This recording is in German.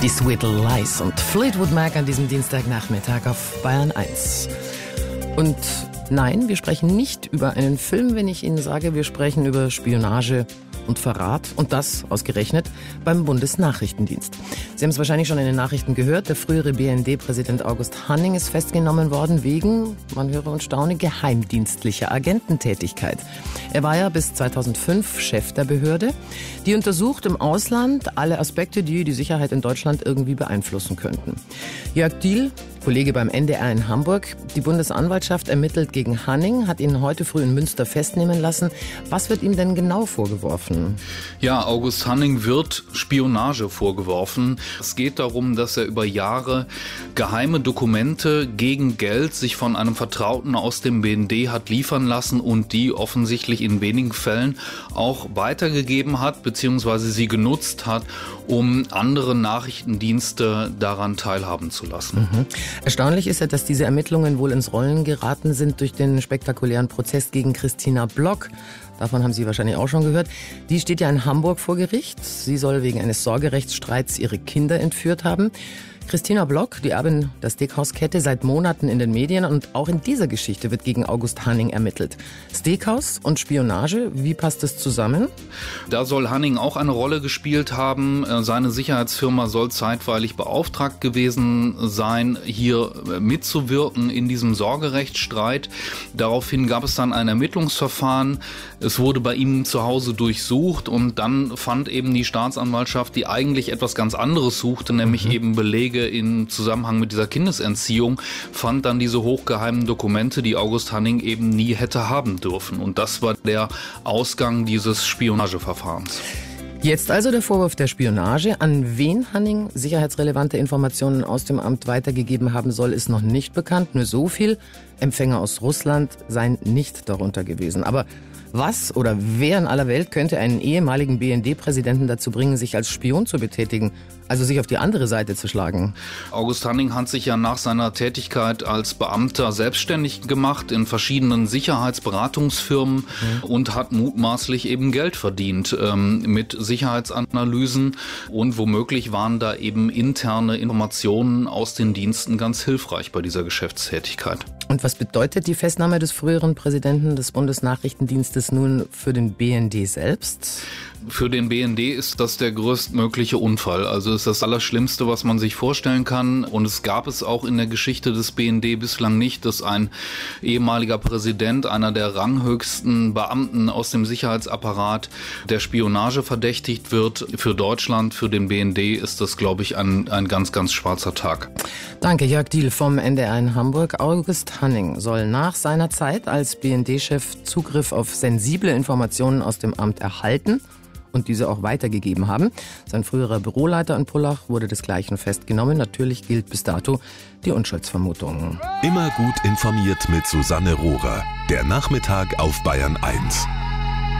Die Sweet Lies und Fleetwood Mac an diesem Dienstagnachmittag auf Bayern 1. Und nein, wir sprechen nicht über einen Film, wenn ich Ihnen sage, wir sprechen über Spionage und Verrat und das ausgerechnet beim Bundesnachrichtendienst. Sie haben es wahrscheinlich schon in den Nachrichten gehört, der frühere BND-Präsident August Hanning ist festgenommen worden wegen, man höre und staune, geheimdienstlicher Agententätigkeit. Er war ja bis 2005 Chef der Behörde, die untersucht im Ausland alle Aspekte, die die Sicherheit in Deutschland irgendwie beeinflussen könnten. Jörg Diehl, Kollege beim NDR in Hamburg, die Bundesanwaltschaft ermittelt gegen Hanning, hat ihn heute früh in Münster festnehmen lassen. Was wird ihm denn genau vorgeworfen? Ja, August Hanning wird Spionage vorgeworfen. Es geht darum, dass er über Jahre geheime Dokumente gegen Geld sich von einem Vertrauten aus dem BND hat liefern lassen und die offensichtlich in wenigen Fällen auch weitergegeben hat bzw. sie genutzt hat, um andere Nachrichtendienste daran teilhaben zu lassen. Erstaunlich ist ja, dass diese Ermittlungen wohl ins Rollen geraten sind durch den spektakulären Prozess gegen Christina Block. Davon haben Sie wahrscheinlich auch schon gehört. Die steht ja in Hamburg vor Gericht. Sie soll wegen eines Sorgerechtsstreits ihre Kinder entführt haben. Christina Block, die Erbin der Steakhouse-Kette, seit Monaten in den Medien und auch in dieser Geschichte wird gegen August Hanning ermittelt. Steakhouse und Spionage, wie passt das zusammen? Da soll Hanning auch eine Rolle gespielt haben. Seine Sicherheitsfirma soll zeitweilig beauftragt gewesen sein, hier mitzuwirken in diesem Sorgerechtsstreit. Daraufhin gab es dann ein Ermittlungsverfahren. Es wurde bei ihm zu Hause durchsucht und dann fand eben die Staatsanwaltschaft, die eigentlich etwas ganz anderes suchte, nämlich eben Belege im Zusammenhang mit dieser Kindesentziehung, fand dann diese hochgeheimen Dokumente, die August Hanning eben nie hätte haben dürfen. Und das war der Ausgang dieses Spionageverfahrens. Jetzt also der Vorwurf der Spionage. An wen Hanning sicherheitsrelevante Informationen aus dem Amt weitergegeben haben soll, ist noch nicht bekannt. Nur so viel: Empfänger aus Russland seien nicht darunter gewesen. Aber was oder wer in aller Welt könnte einen ehemaligen BND-Präsidenten dazu bringen, sich als Spion zu betätigen, also sich auf die andere Seite zu schlagen? August Hanning hat sich ja nach seiner Tätigkeit als Beamter selbstständig gemacht in verschiedenen Sicherheitsberatungsfirmen und hat mutmaßlich eben Geld verdient mit Sicherheitsanalysen und womöglich waren da eben interne Informationen aus den Diensten ganz hilfreich bei dieser Geschäftstätigkeit. Und was bedeutet die Festnahme des früheren Präsidenten des Bundesnachrichtendienstes nun für den BND selbst? Für den BND ist das der größtmögliche Unfall. Also ist das Allerschlimmste, was man sich vorstellen kann. Und es gab es auch in der Geschichte des BND bislang nicht, dass ein ehemaliger Präsident, einer der ranghöchsten Beamten aus dem Sicherheitsapparat, der Spionage verdächtigt wird. Für Deutschland, für den BND ist das, glaube ich, ein ganz, ganz schwarzer Tag. Danke, Jörg Diehl vom NDR in Hamburg. August Hanning soll nach seiner Zeit als BND-Chef Zugriff auf sensible Informationen aus dem Amt erhalten und diese auch weitergegeben haben. Sein früherer Büroleiter in Pullach wurde desgleichen festgenommen. Natürlich gilt bis dato die Unschuldsvermutung. Immer gut informiert mit Susanne Rohrer. Der Nachmittag auf Bayern 1.